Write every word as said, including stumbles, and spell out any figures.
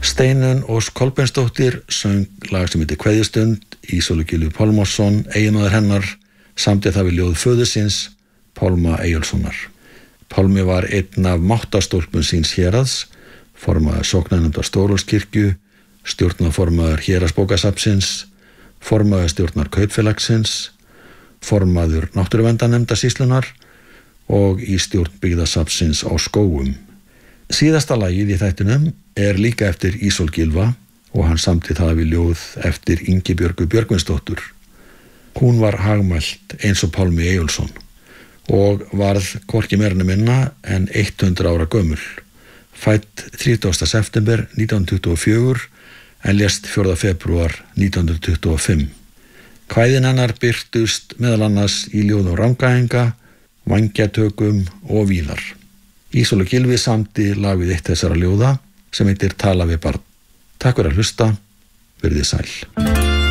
Steinunn Ósk Kolbeinsdóttir söng lag sem heitir Kveðjustund, Ísólfur Gylfi Pálmason, eiginmaður hennar, samdi það við ljóð föðursins, Pálma Eyjólfssonar. Pálmi var einn af máttastólpum síns héraðs, formaður sóknarnefndar Stórólfskirkju, stjórnarformaður Héraðsbókasafnsins, formaður stjórnar Kaupfélagsins, formaður Náttúruverndarnefndar sýslunnar og í stjórn Byggðasafnsins á Skógum. Síðasta lagið í þættinum er líka eftir Ísól Gylfa og hann samdi það við ljóð eftir Ingibjörgu Björgvinsdóttur. Hún var hagmælt eins og Pálmi Eyjólfsson og varð hvorki meira né minna en hundrað ára gömul, fædd þrítugasta september nítján hundruð tuttugu og fjögur en lést fjórða febrúar nítján hundruð tuttugu og fimm. Kvæðin hennar birtust meðal annars í ljóðum Rangæinga, Vængjatökum og víðar. Ísólfur Gylfi samdi lag við eitt þessara ljóða sem heitir Tala við barn. Takk fyrir að hlusta, verið þið sæl.